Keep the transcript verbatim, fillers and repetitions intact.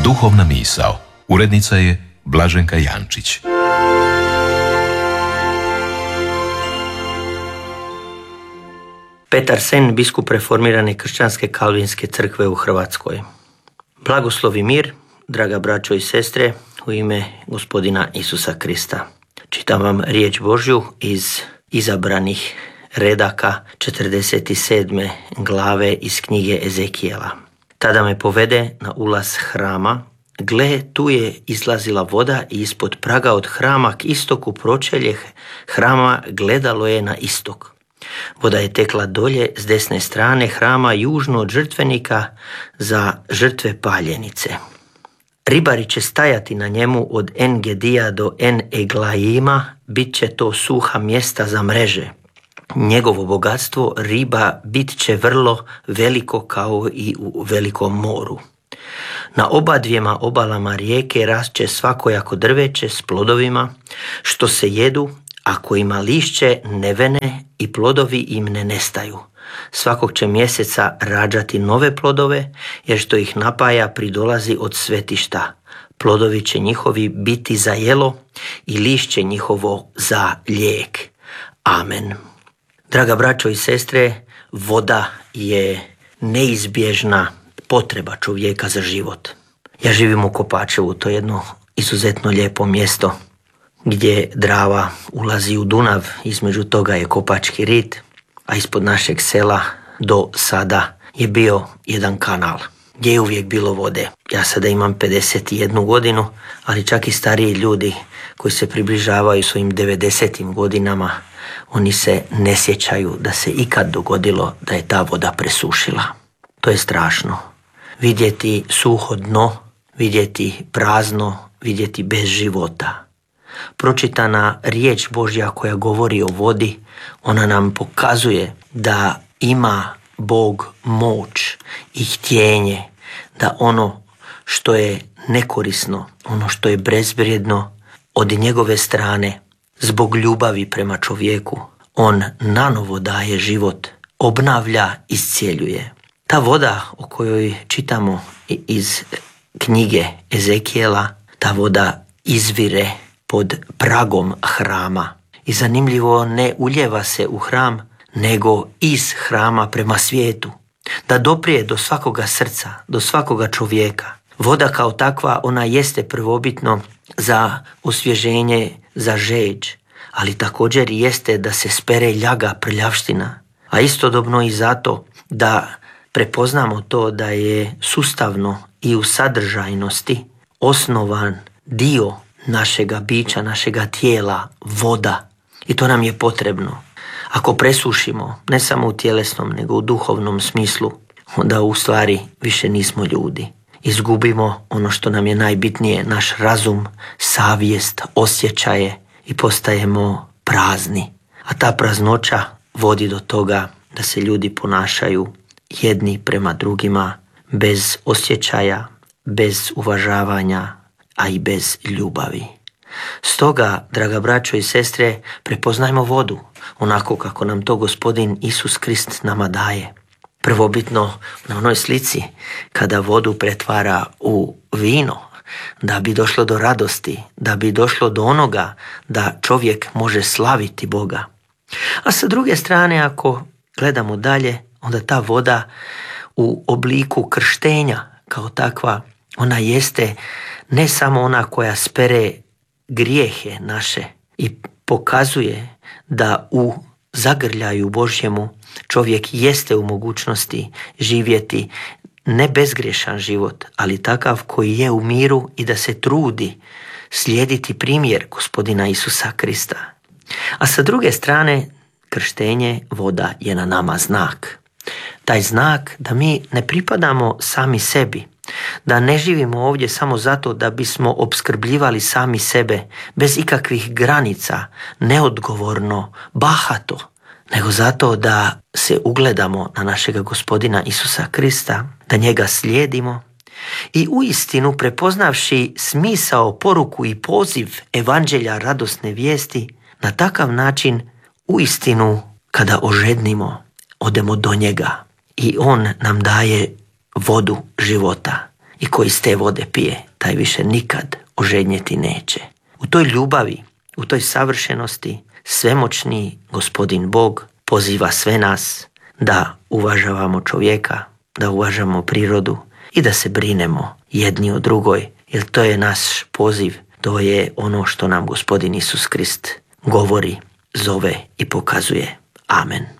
Duhovna misao. Urednica je Blaženka Jančić. Petar Sen, biskup reformirane kršćanske kalvinske crkve u Hrvatskoj. Blagoslov i mir, draga braćo i sestre, u ime Gospodina Isusa Krista. Čitam vam riječ Božju iz izabranih redaka četrdeset sedme glave iz knjige Ezekijela. Tada me povede na ulaz hrama. Gle, tu je izlazila voda i ispod praga od hrama k istoku pročelje hrama gledalo je na istok. Voda je tekla dolje s desne strane hrama južno od žrtvenika za žrtve paljenice. Ribari će stajati na njemu od En Gedija do En Eglaima, bit će to suha mjesta za mreže. Njegovo bogatstvo riba bit će vrlo veliko kao i u velikom moru. Na oba dvijema obalama rijeke rašće svakojako drveće s plodovima, što se jedu, ako ima lišće ne vene i plodovi im ne nestaju. Svakog će mjeseca rađati nove plodove, jer što ih napaja pridolazi od svetišta. Plodovi će njihovi biti za jelo i lišće njihovo za lijek. Amen. Draga braćo i sestre, voda je neizbježna potreba čovjeka za život. Ja živim u Kopačevu, to je jedno izuzetno lijepo mjesto gdje Drava ulazi u Dunav, između toga je Kopački rit, a ispod našeg sela do sada je bio jedan kanal gdje je uvijek bilo vode. Ja sada imam pedeset jednu godinu, ali čak i stariji ljudi koji se približavaju svojim devedesetim godinama, oni se ne sjećaju da se ikad dogodilo da je ta voda presušila. To je strašno. Vidjeti suho dno, vidjeti prazno, vidjeti bez života. Pročitana riječ Božja koja govori o vodi, ona nam pokazuje da ima Bog moć i htjenje da ono što je nekorisno, ono što je bezvrijedno, od njegove strane, zbog ljubavi prema čovjeku, on nanovo daje život, obnavlja, iscijeljuje. Ta voda o kojoj čitamo iz knjige Ezekijela, ta voda izvire pod pragom hrama. I zanimljivo, ne uljeva se u hram, nego iz hrama prema svijetu. Da doprije do svakoga srca, do svakoga čovjeka. Voda kao takva, ona jeste prvobitno za osvježenje, za žeđ, ali također jeste da se spere ljaga, prljavština. A istodobno i zato da prepoznamo to da je sustavno i u sadržajnosti osnovan dio našega bića, našega tijela, voda. I to nam je potrebno. Ako presušimo, ne samo u tjelesnom, nego u duhovnom smislu, onda u stvari više nismo ljudi. Izgubimo ono što nam je najbitnije, naš razum, savjest, osjećaje i postajemo prazni. A ta praznoća vodi do toga da se ljudi ponašaju jedni prema drugima bez osjećaja, bez uvažavanja, a i bez ljubavi. Stoga, draga braćo i sestre, prepoznajmo vodu onako kako nam to Gospodin Isus Krist nama daje. Prvobitno na onoj slici kada vodu pretvara u vino, da bi došlo do radosti, da bi došlo do onoga da čovjek može slaviti Boga. A sa druge strane, ako gledamo dalje, onda ta voda u obliku krštenja kao takva, ona jeste ne samo ona koja spere grijehe naše i pokazuje da u zagrljaju Božjemu čovjek jeste u mogućnosti živjeti ne bezgrešan život, ali takav koji je u miru i da se trudi slijediti primjer Gospodina Isusa Krista. A sa druge strane, krštenje, voda je na nama znak. Taj znak da mi ne pripadamo sami sebi, da ne živimo ovdje samo zato da bismo opskrbljivali sami sebe bez ikakvih granica, neodgovorno, bahato, nego zato da se ugledamo na našega Gospodina Isusa Krista, da njega slijedimo i uistinu prepoznavši smisao, poruku i poziv evanđelja radosne vijesti, na takav način uistinu kada ožednimo, odemo do njega i on nam daje vodu života. i ko iz te vode pije, taj više nikad ožednjeti neće. U toj ljubavi, u toj savršenosti, svemoćni Gospodin Bog poziva sve nas da uvažavamo čovjeka, da uvažamo prirodu i da se brinemo jedni o drugoj, jer to je naš poziv, to je ono što nam Gospodin Isus Krist govori, zove i pokazuje. Amen.